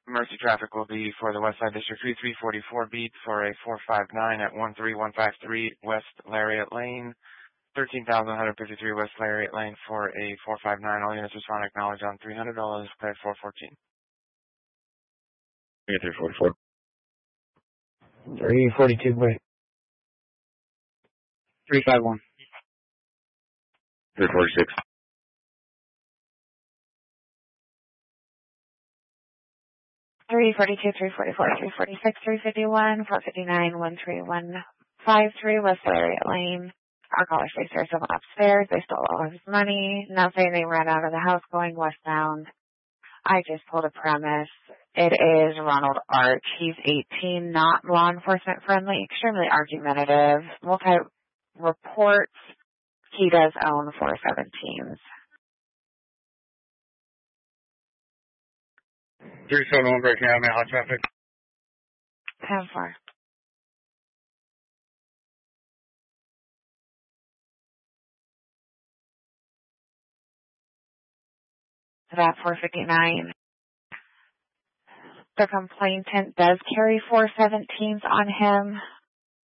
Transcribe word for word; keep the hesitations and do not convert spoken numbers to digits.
Mercy traffic will be for the West Side District three three four four beat for a four five nine at one three one five three West Lariat Lane, thirteen thousand one hundred fifty-three West Lariat Lane for a four five nine. All units respond acknowledge on three hundred dollars, cleared four fourteen. three forty-four. three forty-two, wait. three five one. three forty-six. three forty-two, three forty-four, three forty-six, three fifty-one, four fifty-nine, one three one five three West Lariat Lane. Our caller stays here, someone upstairs. They stole all his money. Now saying they ran out of the house going westbound. I just pulled a premise. It is Ronald Arch. He's eighteen, not law enforcement friendly, extremely argumentative, multi-reports. He does own four seventeens. three seven one breaking out, man, hot traffic. ten four. That four fifty-nine. The complainant does carry four seventeens on him.